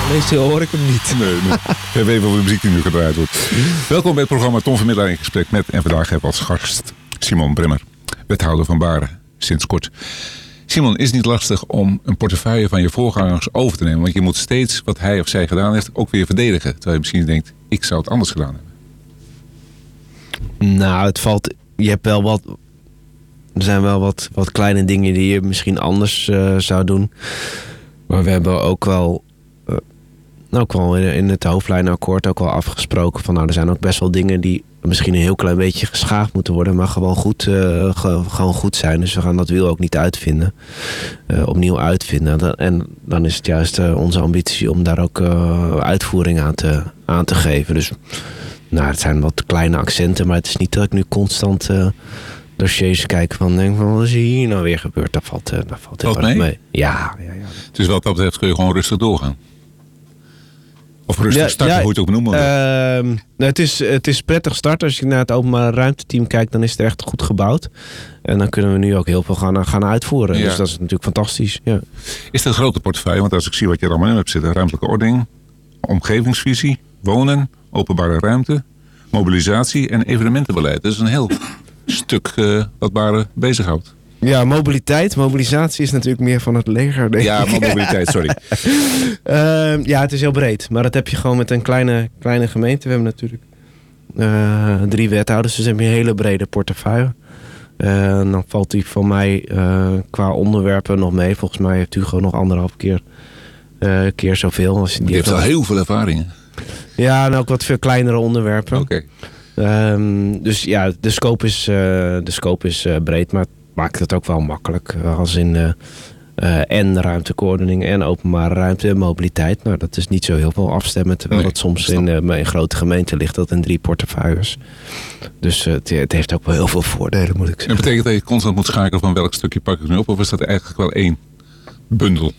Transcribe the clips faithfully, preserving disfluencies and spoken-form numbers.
Meestal hoor ik hem niet. Nee, nee. We weten welke muziek die nu gedraaid wordt. Welkom bij het programma Tom Vermiddelaar in gesprek met. En vandaag hebben we als gast Simon Bremmer, wethouder van Baren, sinds kort. Simon, is het niet lastig om een portefeuille van je voorgangers over te nemen? Want je moet steeds wat hij of zij gedaan heeft ook weer verdedigen. Terwijl je misschien denkt, ik zou het anders gedaan hebben. Nou, het valt... Je hebt wel wat... Er zijn wel wat, wat kleine dingen die je misschien anders uh, zou doen. Maar we hebben ook wel... Uh, ook wel in, in het hoofdlijnenakkoord ook wel afgesproken van... Nou, er zijn ook best wel dingen die misschien een heel klein beetje geschaafd moeten worden... maar gewoon goed, uh, ge, gewoon goed zijn. Dus we gaan dat wiel ook niet uitvinden. Uh, opnieuw uitvinden. En dan is het juist uh, onze ambitie om daar ook uh, uitvoering aan te, aan te geven. Dus nou, het zijn wat kleine accenten... maar het is niet dat ik nu constant... Uh, dossiers kijken van, denk van, wat is hier nou weer gebeurd? Dat valt, uh, dat valt heel erg mee. mee. Ja, ja, ja. Dus wat dat betreft kun je gewoon rustig doorgaan. Of rustig ja, starten, ja, hoe je het ook benoemen. Uh, nou, het, is, het is prettig starten. Als je naar het openbare ruimteteam kijkt, dan is het echt goed gebouwd. En dan kunnen we nu ook heel veel gaan, gaan uitvoeren. Ja. Dus dat is natuurlijk fantastisch. Ja. Is dat een grote portefeuille? Want als ik zie wat je er allemaal in hebt zitten. Ruimtelijke ordening, omgevingsvisie, wonen, openbare ruimte, mobilisatie en evenementenbeleid. Dat is een heel stuk uh, wat Baren bezighoudt. Ja, mobiliteit. Mobilisatie is natuurlijk meer van het leger, denk ja, ik. mobiliteit, sorry. uh, ja, het is heel breed. Maar dat heb je gewoon met een kleine, kleine gemeente. We hebben natuurlijk uh, drie wethouders. Dus heb je een hele brede portefeuille. Uh, dan valt die van mij uh, qua onderwerpen nog mee. Volgens mij heeft Hugo nog anderhalf keer, uh, keer zoveel. Als je die je hebt al heel veel ervaringen. Ja, en ook wat veel kleinere onderwerpen. Oké. Okay. Um, dus ja, de scope is, uh, de scope is uh, breed, maar het maakt het ook wel makkelijk. Uh, als in uh, uh, en ruimtelijke ordening en openbare ruimte en mobiliteit. Nou, dat is niet zo heel veel afstemmen. Terwijl nee, dat soms in, uh, in grote gemeenten ligt dat in drie portefeuilles. Dus uh, het, het heeft ook wel heel veel voordelen, moet ik zeggen. Dat betekent dat je constant moet schakelen van welk stukje pak ik nu op? Of is dat eigenlijk wel één bundel?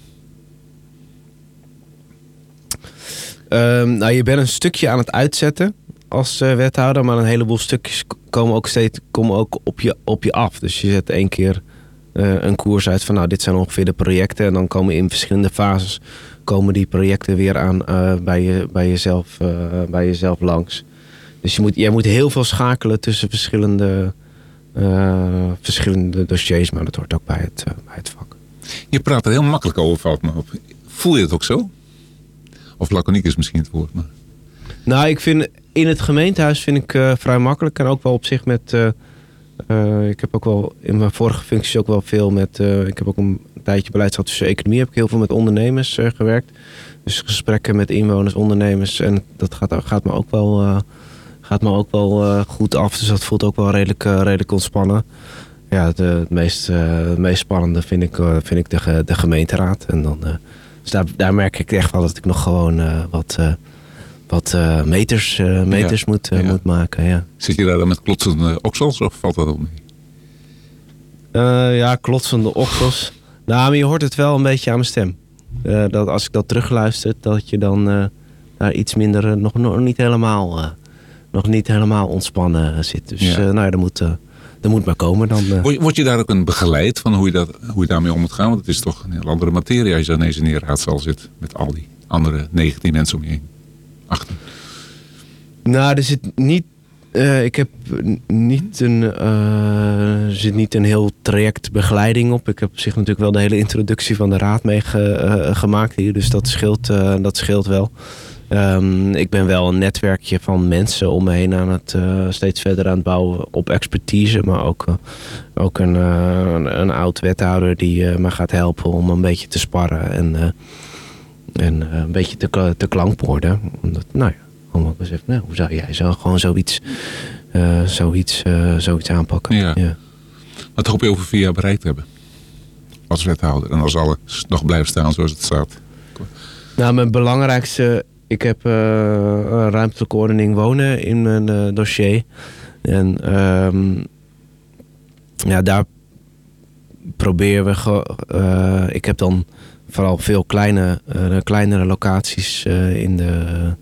Um, nou, je bent een stukje aan het uitzetten als uh, wethouder, maar een heleboel stukjes komen ook steeds komen ook op je, op je af. Dus je zet één keer uh, een koers uit van nou, dit zijn ongeveer de projecten. En dan komen in verschillende fases komen die projecten weer aan uh, bij, je, bij, jezelf, uh, bij jezelf langs. Dus je moet, jij moet heel veel schakelen tussen verschillende, uh, verschillende dossiers, maar dat hoort ook bij het, uh, bij het vak. Je praat er heel makkelijk over, valt me op. Voel je het ook zo? Of laconiek is misschien het woord. Maar... Nou, ik vind in het gemeentehuis vind ik uh, vrij makkelijk. En ook wel op zich met... Uh, uh, ik heb ook wel in mijn vorige functies ook wel veel met... Uh, ik heb ook een tijdje beleidsadvies economie. Heb ik heel veel met ondernemers uh, gewerkt. Dus gesprekken met inwoners, ondernemers. En dat gaat, gaat me ook wel, uh, gaat me ook wel uh, goed af. Dus dat voelt ook wel redelijk, uh, redelijk ontspannen. Ja, de, het, meest, uh, het meest spannende vind ik, uh, vind ik de, de gemeenteraad. En dan... Uh, Dus daar, daar merk ik echt wel dat ik nog gewoon uh, wat, uh, wat uh, meters, uh, meters ja, moet, uh, ja. moet maken. Ja. Zit je daar dan met klotsende oksels of valt dat ook mee? Uh, ja, klotsende oksels. Nou, maar je hoort het wel een beetje aan mijn stem. Uh, dat als ik dat terugluister, dat je dan uh, daar iets minder, uh, nog, nog, niet helemaal, uh, nog niet helemaal ontspannen uh, zit. Dus ja. uh, nou ja, dat moet... Uh, Dat moet maar komen dan. Uh... Word, word je daar ook een begeleid van hoe je, dat, hoe je daarmee om moet gaan? Want het is toch een heel andere materie als je ineens in een raadzaal zit. Met al die andere negentien mensen om je heen. achttien. Nou, er zit niet... Uh, ik heb niet een... Uh, er zit niet een heel traject begeleiding op. Ik heb op zich natuurlijk wel de hele introductie van de raad meegemaakt uh, hier. Dus dat scheelt, uh, dat scheelt wel. Um, ik ben wel een netwerkje van mensen om me heen aan het uh, steeds verder aan het bouwen op expertise. Maar ook, uh, ook een, uh, een, een oud wethouder die uh, me gaat helpen om een beetje te sparren. En, uh, en uh, een beetje te, te klankborden. Omdat, nou ja, om eens even, nou, hoe zou jij zo gewoon zoiets, uh, zoiets, uh, zoiets aanpakken? Ja. Ja. Wat hoop je over vier jaar bereikt te hebben? Als wethouder. En als alles nog blijft staan zoals het staat. Nou, mijn belangrijkste... Ik heb uh, ruimtelijke ordening wonen in mijn uh, dossier. En um, ja, daar proberen we... Ge, uh, ik heb dan vooral veel kleine, uh, kleinere locaties uh, in, de,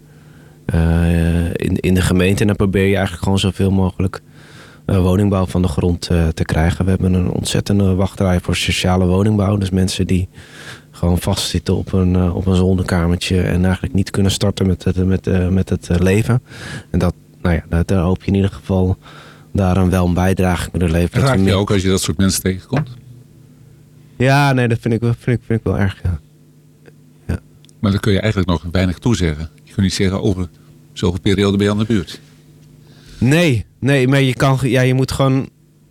uh, in, in de gemeente. En dan probeer je eigenlijk gewoon zoveel mogelijk uh, woningbouw van de grond uh, te krijgen. We hebben een ontzettende wachtrij voor sociale woningbouw. Dus mensen die... gewoon vastzitten op een, uh, op een zolderkamertje en eigenlijk niet kunnen starten met het, met, uh, met het uh, leven. En dat, nou ja, daar, daar hoop je in ieder geval daaraan wel een bijdrage kunnen leveren. Raak je meer... ook als je dat soort mensen tegenkomt? Ja, nee, dat vind ik, wel, vind ik, vind ik wel erg, ja. ja. Maar dan kun je eigenlijk nog weinig toezeggen. Je kunt niet zeggen over zoveel periode ben je aan de buurt. Nee, nee, maar je, kan, ja, je moet gewoon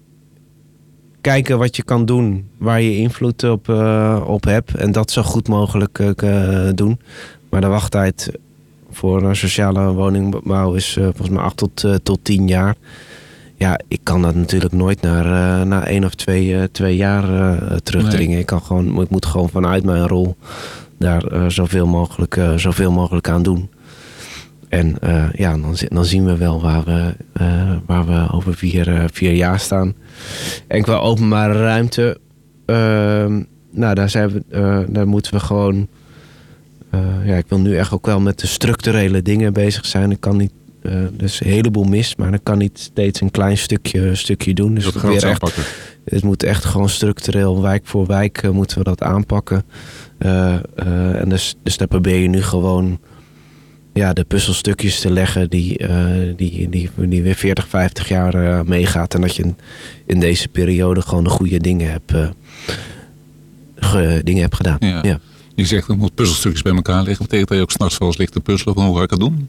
kijken wat je kan doen, waar je invloed op, uh, op hebt en dat zo goed mogelijk uh, doen. Maar de wachttijd voor een sociale woningbouw is uh, volgens mij acht tot, uh, tot tien jaar. Ja, ik kan dat natuurlijk nooit naar, uh, naar één of twee, uh, twee jaar uh, terugdringen. Nee. Ik, kan gewoon, ik moet gewoon vanuit mijn rol daar uh, zoveel, mogelijk, uh, zoveel mogelijk aan doen. En uh, ja, dan, dan zien we wel waar we, uh, waar we over vier, uh, vier jaar staan. En qua openbare ruimte, uh, nou, daar, zijn we, uh, daar moeten we gewoon... Uh, ja, ik wil nu echt ook wel met de structurele dingen bezig zijn. Ik kan niet, uh, dus een heleboel mis, maar ik kan niet steeds een klein stukje, stukje doen. Dus dat weer echt, het moet echt gewoon structureel, wijk voor wijk, uh, moeten we dat aanpakken. Uh, uh, en dus, dus daar probeer je nu gewoon... Ja, de puzzelstukjes te leggen die, uh, die, die, die weer veertig, vijftig jaar uh, meegaat. En dat je in, in deze periode gewoon de goede dingen hebt, uh, ge, dingen hebt gedaan. Ja. Ja. Je zegt, er moet puzzelstukjes bij elkaar liggen. Betekent dat je ook s'nachts wel eens ligt te puzzelen van hoe ga ik dat doen?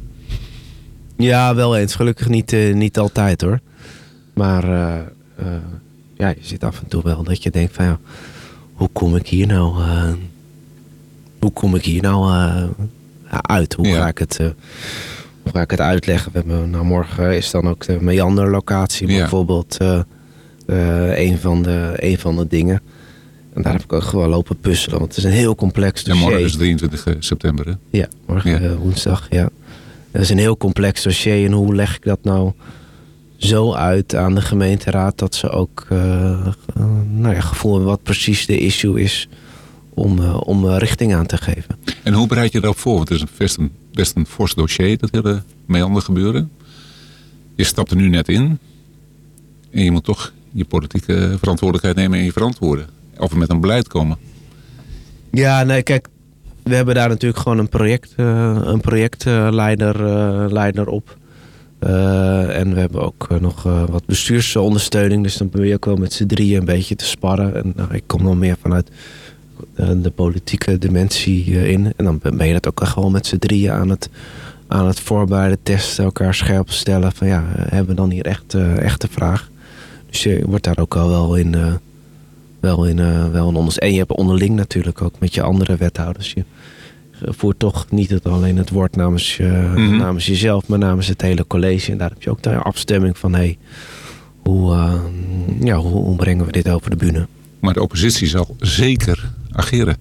Ja, wel eens. Gelukkig niet, uh, niet altijd hoor. Maar uh, uh, ja, je zit af en toe wel dat je denkt van ja, hoe kom ik hier nou, uh, hoe kom ik hier nou... Uh, uit. Hoe, ja. ga ik het, uh, hoe ga ik het uitleggen? We hebben, nou, morgen is dan ook de Meander-locatie ja. bijvoorbeeld uh, uh, een, van de, een van de dingen. En daar heb ik ook gewoon lopen puzzelen. Want het is een heel complex dossier. En morgen is drieëntwintig september, hè? Ja, morgen ja. Uh, woensdag, ja. Dat is een heel complex dossier. En hoe leg ik dat nou zo uit aan de gemeenteraad... dat ze ook uh, uh, nou ja, gevoel hebben wat precies de issue is... om, uh, om uh, richting aan te geven. En hoe bereid je daarop voor? Want het is een best een, best een fors dossier, dat hele Meander gebeuren. Je stapt er nu net in. En je moet toch je politieke verantwoordelijkheid nemen en je verantwoorden. Of met een beleid komen. Ja, nee, kijk. We hebben daar natuurlijk gewoon een, project, uh, een projectleider uh, leider op. Uh, en we hebben ook uh, nog uh, wat bestuursondersteuning. Dus dan ben je ook wel met z'n drieën een beetje te sparren. En uh, ik kom nog meer vanuit... de politieke dimensie in. En dan ben je dat ook gewoon met z'n drieën aan het, aan het voorbereiden, testen, elkaar scherp stellen. Van ja, hebben we dan hier echt, uh, echt de vraag? Dus je wordt daar ook al wel in, uh, wel in, uh, wel in onders. En je hebt onderling natuurlijk ook met je andere wethouders. Je voert toch niet het alleen het woord namens, je, mm-hmm. namens jezelf, maar namens het hele college. En daar heb je ook de afstemming van, hé, hey, hoe, uh, ja, hoe, hoe brengen we dit over de bühne? Maar de oppositie zal zeker ageren.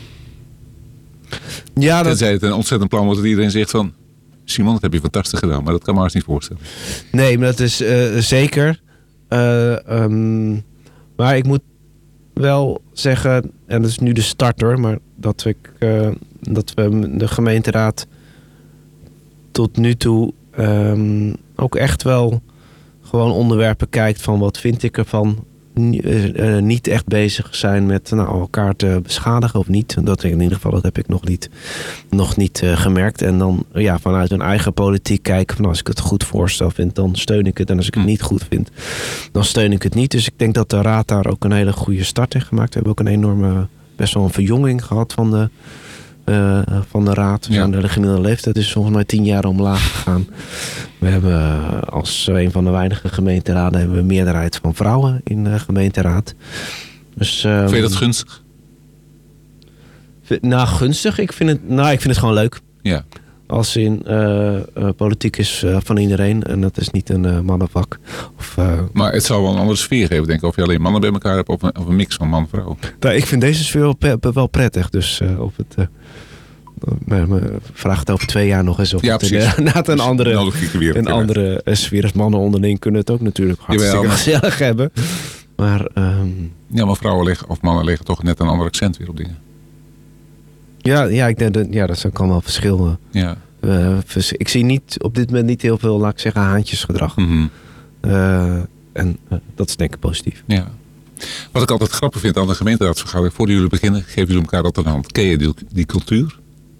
Ja, dat... Tenzij het een ontzettend plan wordt dat iedereen zegt van... Simon, dat heb je fantastisch gedaan, maar dat kan me haast niet voorstellen. Nee, maar dat is uh, zeker. Uh, um, maar ik moet wel zeggen, en dat is nu de starter... maar dat, ik, uh, dat we de gemeenteraad tot nu toe um, ook echt wel... gewoon onderwerpen kijkt van wat vind ik ervan... Uh, niet echt bezig zijn met nou, elkaar te beschadigen of niet. Dat in ieder geval, dat heb ik nog niet, nog niet uh, gemerkt. En dan ja, vanuit hun eigen politiek kijken van als ik het goed voorstel vind, dan steun ik het. En als ik het niet goed vind, dan steun ik het niet. Dus ik denk dat de raad daar ook een hele goede start heeft gemaakt. We hebben ook een enorme, best wel een verjonging gehad van de, uh, van de raad. We zijn ja. de gemiddelde leeftijd is volgens mij tien jaar omlaag gegaan. We hebben als een van de weinige gemeenteraden hebben we een meerderheid van vrouwen in de gemeenteraad. Dus, um, vind je dat gunstig? Vind, nou, gunstig? Ik vind het, nou, ik vind het gewoon leuk. Ja. Als in uh, uh, politiek is uh, van iedereen en dat is niet een uh, mannenvak. Of, uh, maar het zou wel een andere sfeer geven, denk ik. Of je alleen mannen bij elkaar hebt of een, of een mix van man-vrouw. Nou, ik vind deze sfeer wel, wel prettig. Dus uh, of het... Uh, Maar, maar vraag het over twee jaar nog eens of ja, het een, na een andere, wereld, een andere sfeer als mannen onderling kunnen het ook natuurlijk hartstikke Jawel, gezellig hebben. Maar, um, ja, maar vrouwen liggen, of mannen leggen toch net een ander accent weer op dingen. Ja, ja, ik denk dat, ja, dat kan wel verschillen. Ja. Uh, ik zie niet op dit moment niet heel veel, laat ik zeggen, haantjesgedrag. Mm-hmm. Uh, en uh, dat is denk ik positief. Ja. Wat ik altijd grappig vind aan de gemeenteraadsvergadering, voor jullie beginnen, geven jullie elkaar altijd een hand. Ken je die, die cultuur?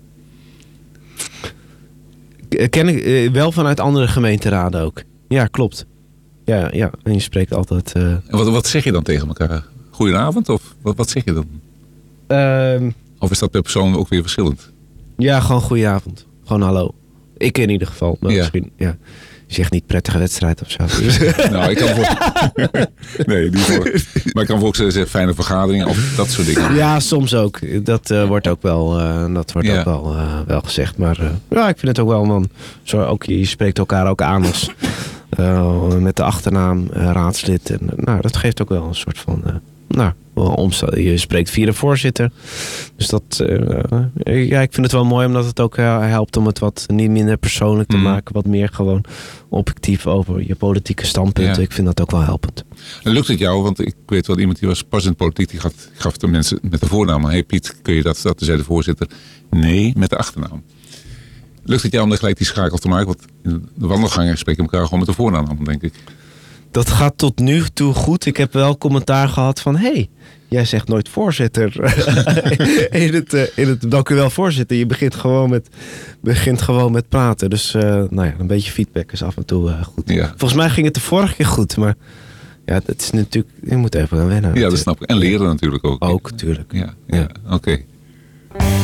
Ken ik uh, wel vanuit andere gemeenteraden ook. Ja, klopt. Ja, ja. En je spreekt altijd... Uh... En wat, wat zeg je dan tegen elkaar? Goedenavond? Of wat, wat zeg je dan? Uh... Of is dat per persoon ook weer verschillend? Ja, gewoon goedenavond. Gewoon hallo. Ik in ieder geval. Maar ja. misschien, ja. Je zegt niet prettige wedstrijd of zo. Nou, ik kan voor... nee, niet voor. Maar ik kan voor ook zeggen fijne vergaderingen of dat soort dingen. Ja, soms ook. Dat uh, wordt ook wel, uh, dat wordt ja. ook wel, uh, wel gezegd. Maar uh, ja, ik vind het ook wel, man. Zo, ook, je spreekt elkaar ook aan als uh, met de achternaam uh, raadslid. En, nou, dat geeft ook wel een soort van... Uh, nou, omsta- je spreekt via de voorzitter. Dus dat, uh, ja, ik vind het wel mooi omdat het ook uh, helpt om het wat niet minder persoonlijk te mm. maken. Wat meer gewoon objectief over je politieke standpunten. Ja. Ik vind dat ook wel helpend. En lukt het jou, want ik weet wel iemand die was pas in de politiek. Die gaf, gaf de mensen met de voornaam. Hé hey Piet, kun je dat? Dat zei de voorzitter. Nee, met de achternaam. Lukt het jou om dan gelijk die schakel te maken? Want in de wandelgangen spreken elkaar gewoon met de voornaam, denk ik. Dat gaat tot nu toe goed. Ik heb wel commentaar gehad van... hey, jij zegt nooit voorzitter. in het, uh, in het, dank u wel, voorzitter. Je begint gewoon met, begint gewoon met praten. Dus uh, nou ja, een beetje feedback is af en toe uh, goed. Ja. Volgens mij ging het de vorige keer goed. Maar ja, het is natuurlijk... Je moet even gaan wennen. Ja, dat snap ik. En leren natuurlijk ook. Ook, natuurlijk. Ja, ja. Oké. Okay.